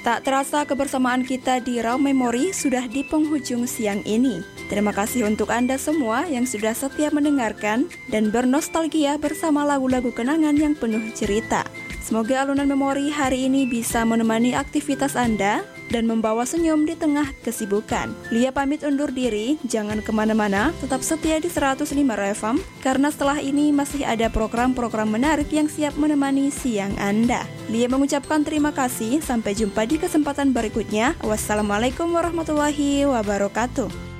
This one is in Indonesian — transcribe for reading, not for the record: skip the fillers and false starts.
Tak terasa kebersamaan kita di Raw Memori sudah di penghujung siang ini. Terima kasih untuk Anda semua yang sudah setia mendengarkan dan bernostalgia bersama lagu-lagu kenangan yang penuh cerita. Semoga alunan memori hari ini bisa menemani aktivitas Anda dan membawa senyum di tengah kesibukan. Lia pamit undur diri, jangan kemana-mana, tetap setia di 105 FM, karena setelah ini masih ada program-program menarik yang siap menemani siang Anda. Lia mengucapkan terima kasih, sampai jumpa di kesempatan berikutnya. Wassalamualaikum warahmatullahi wabarakatuh.